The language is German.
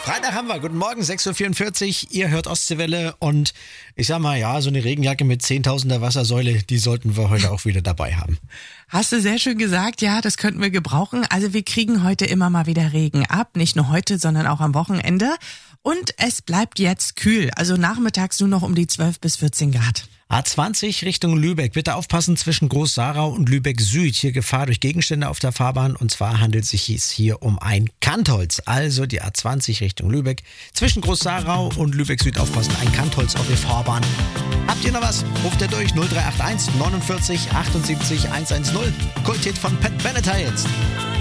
Freitag haben wir. Guten Morgen, 6.44 Uhr. Ihr hört Ostseewelle und ich sag mal, ja, so eine Regenjacke mit 10.000er Wassersäule, die sollten wir heute auch wieder dabei haben. Hast du sehr schön gesagt, ja, das könnten wir gebrauchen. Also wir kriegen heute immer mal wieder Regen ab, nicht nur heute, sondern auch am Wochenende. Und es bleibt jetzt kühl, also nachmittags nur noch um die 12 bis 14 Grad. A20 Richtung Lübeck. Bitte aufpassen zwischen Groß-Sarau und Lübeck Süd. Hier Gefahr durch Gegenstände auf der Fahrbahn. Und zwar handelt es sich hier um ein Kantholz. Also die A20 Richtung Lübeck. Zwischen Groß-Sarau und Lübeck Süd aufpassen. Ein Kantholz auf der Fahrbahn. Habt ihr noch was? Ruft ihr durch 0381 49 78 110. Kulthit von Pat Benatar jetzt.